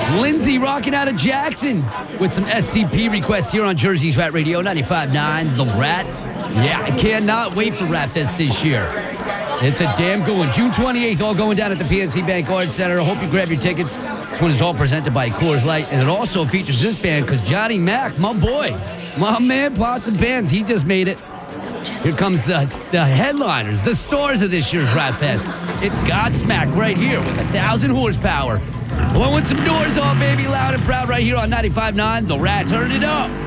Lindsay rocking out of Jackson with some SCP requests here on Jersey's Rat Radio 95.9 The Rat. Yeah, I cannot wait for Rat Fest this year. It's a damn good one. June 28th, all going down at the PNC Bank Arts Center. I hope you grab your tickets. This one is all presented by Coors Light, and it also features this band because Johnny Mac, my boy, my man, Pots and Pans, he just made it. Here comes the headliners, the stars of this year's Rat Fest. It's Godsmack right here with 1,000 horsepower. Blowing some doors off, baby, loud and proud right here on 95.9 The Rat. Turn it up.